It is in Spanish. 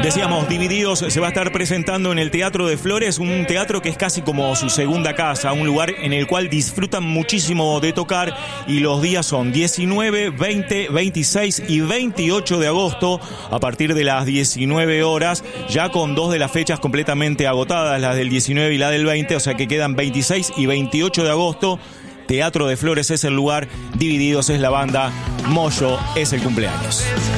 Decíamos, Divididos se va a estar presentando en el Teatro de Flores, un teatro que es casi como su segunda casa, un lugar en el cual disfrutan muchísimo de tocar, y los días son 19, 20, 26 y 28 de agosto a partir de las 19 horas, ya con dos de las fechas completamente agotadas, las del 19 y la del 20, o sea que quedan 26 y 28 de agosto. Teatro de Flores es el lugar, Divididos es la banda, Moyo es el cumpleaños.